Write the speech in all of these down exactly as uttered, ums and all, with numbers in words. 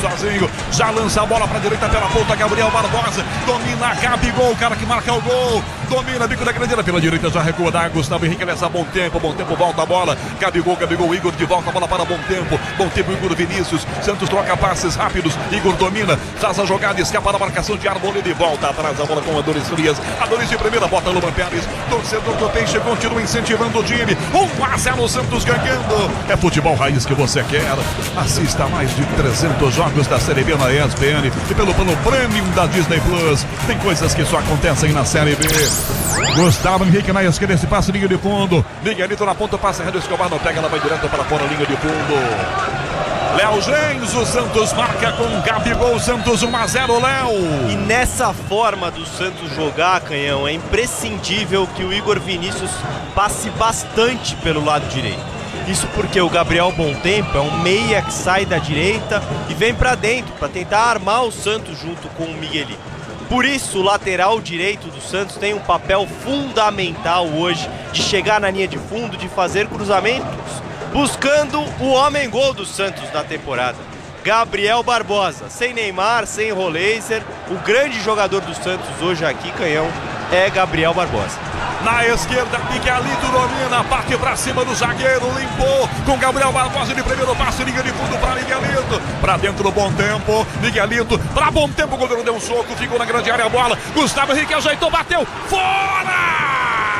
sozinho, já lança a bola para a direita pela ponta, Gabriel Barbosa, domina Gabigol, o cara que marca o gol, domina bico da grandeira pela direita, já recua da Gustavo Henrique, nessa bom tempo, bom tempo, volta a bola, Gabigol, Gabigol, Igor de volta a bola para bom tempo, bom tempo, Igor Vinícius, Santos troca passes rápidos, Igor domina, faz a jogada, escapa da marcação de Arboleda e volta atrás a bola com Adonis Frias, Adonis de primeira, bota Luan Pérez, torcedor do Peixe continua incentivando o time, um a zero Santos ganhando, é futebol raiz que você quer, assista mais de trezentos jogos da Série B na E S P N e pelo plano Premium da Disney Plus, tem coisas que só acontecem na Série B. Gustavo Henrique na esquerda, esse passe, linha de fundo, Miguelito na ponta, passa, Redo Escobar não pega, ela vai direto para fora, linha de fundo. Léo Gens, o Santos marca com Gabigol, Santos um a zero, Léo. E nessa forma do Santos jogar, Canhão, é imprescindível que o Igor Vinícius passe bastante pelo lado direito. Isso porque o Gabriel Bom Tempo é um meia que sai da direita e vem para dentro para tentar armar o Santos junto com o Miguelito. Por isso, o lateral direito do Santos tem um papel fundamental hoje de chegar na linha de fundo, de fazer cruzamentos, buscando o homem-gol do Santos na temporada. Gabriel Barbosa, sem Neymar, sem Roleiser, o grande jogador do Santos hoje aqui, Canhão, é Gabriel Barbosa. Na esquerda, Miguelito domina, parte pra cima do zagueiro, limpou com Gabriel Barbosa de primeiro passe, liga de fundo pra Miguelito, pra dentro do Bom Tempo, Miguelito, pra Bom Tempo, o goleiro deu um soco, ficou na grande área a bola, Gustavo Henrique ajeitou, bateu, fora!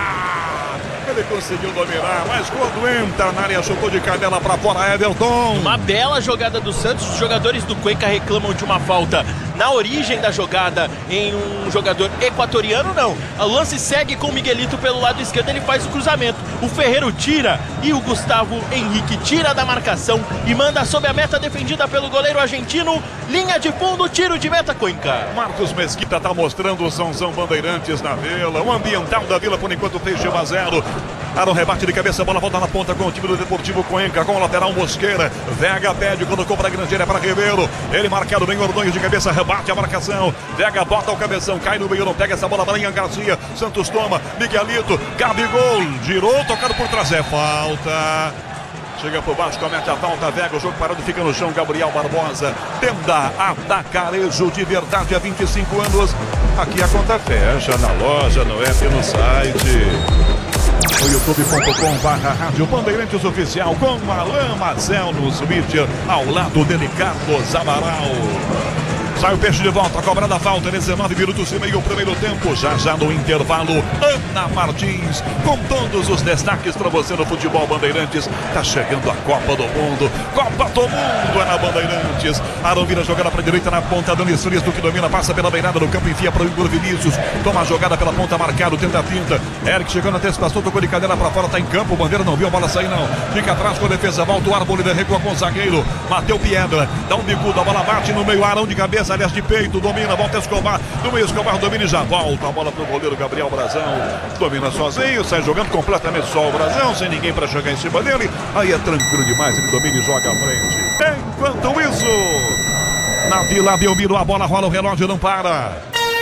Ele conseguiu dominar, mas quando entra na área, chutou de canela pra fora, Everton. Uma bela jogada do Santos, os jogadores do Cuenca reclamam de uma falta na origem da jogada em um jogador equatoriano, não. O lance segue com o Miguelito pelo lado esquerdo, ele faz o cruzamento. O Ferreiro tira e o Gustavo Henrique tira da marcação e manda sob a meta defendida pelo goleiro argentino. Linha de fundo, tiro de meta, Cuenca. Marcos Mesquita tá mostrando o Sãozão Bandeirantes na Vila. O ambiental da Vila, por enquanto, fez um a zero. Para um rebate de cabeça, a bola volta na ponta com o time do Deportivo Cuenca, com o lateral Mosqueira. Vega pede, colocou para a grande área para Ribeiro. Ele marcado bem, Ordonho de cabeça, rebate a marcação. Vega bota o cabeção, cai no meio, não pega essa bola para Ian Garcia. Santos toma, Miguelito, Gabigol, girou, tocado por trás, é falta. Chega por baixo, comete a falta, Vega, o jogo parado, fica no chão, Gabriel Barbosa. Tenda Atacarejo de verdade há vinte e cinco anos. Aqui a conta fecha, na loja, no app, no site. No youtube ponto com barra Rádio Bandeirantes Oficial, com Alain Marcel no switch, ao lado dele Carlos Amaral. Sai o Peixe de volta, cobrada a falta, dezenove minutos e meio, o primeiro tempo, já já no intervalo, Ana Martins, com todos os destaques para você no futebol Bandeirantes, tá chegando a Copa do Mundo, Copa do Mundo é na Bandeirantes, Arão vira jogada para a direita na ponta, Dani Frias do que domina, passa pela beirada do campo, enfia para o Igor Vinícius, toma a jogada pela ponta, marcado, tenta a finta, Eric chegando na antecipação, tocou de cadeira para fora, tá em campo, o Bandeira não viu a bola sair não, fica atrás com a defesa, volta o Arboleda, recua com o zagueiro, Mateu Piedra, dá um bicudo, a bola bate no meio, Arão de cabeça, aliás de peito, domina, volta Escobar, no meio Escobar domina e já volta a bola pro goleiro Gabriel Brazão, domina sozinho, sai jogando completamente só o Brazão, sem ninguém para chegar em cima dele, aí é tranquilo demais, ele domina e joga à frente. Enquanto isso, na Vila Belmiro a bola rola, o relógio não para.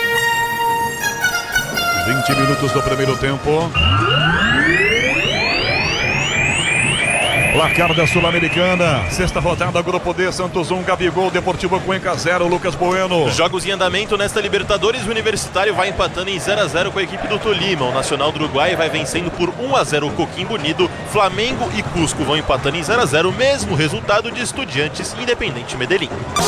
vinte minutos do primeiro tempo. Placar da Sul-Americana, sexta rodada, Grupo D, Santos um, Gabigol, Deportivo Cuenca zero, Lucas Bueno. Jogos em andamento nesta Libertadores, o Universitário vai empatando em zero a zero com a equipe do Tolima. O Nacional do Uruguai vai vencendo por um a zero o Coquimbo Unido. Flamengo e Cusco vão empatando em zero a zero, mesmo resultado de Estudiantes e Independente Medellín.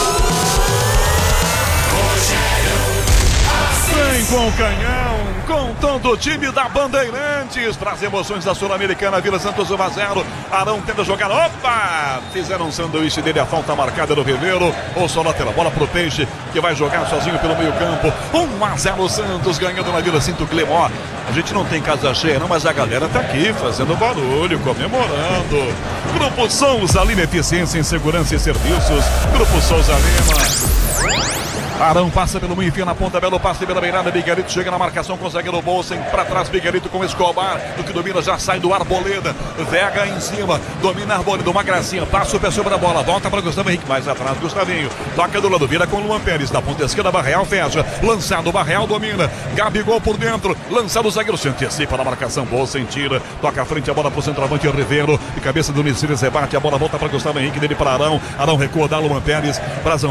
Vem com o canhão, com todo o time da Bandeirantes, traz emoções da Sul-Americana, Vila Santos um a zero, Arão tenta jogar, opa, fizeram um sanduíche dele, a falta marcada no Ribeiro, ou só lateral, bola pro Peixe, que vai jogar sozinho pelo meio campo, um a zero Santos ganhando na Vila Cinto Clemó. A gente não tem casa cheia não, mas a galera tá aqui fazendo barulho, comemorando. Grupo Souza Lima, eficiência em segurança e serviços, Grupo Souza Lima. Arão passa pelo meio, enfia na ponta, belo passe pela beirada, Miguelito chega na marcação, consegue no bolso, para trás, Miguelito com Escobar, do que domina, já sai do Arboleda, Vega em cima, domina Arboleda, uma gracinha, passa o pé sobre a bola, volta para Gustavo Henrique, mais atrás, Gustavinho, toca do lado, vira com Luan Pérez, da ponta esquerda, Barreal fecha, lançado, Barreal domina, Gabigol por dentro, lançado o zagueiro, se antecipa na marcação, bolsa em tira, toca à frente a bola pro centroavante, Ribeiro, de cabeça do Niciris, rebate, a bola volta para Gustavo Henrique, dele para Arão, Arão recua, dá Luan Pérez, Brazão.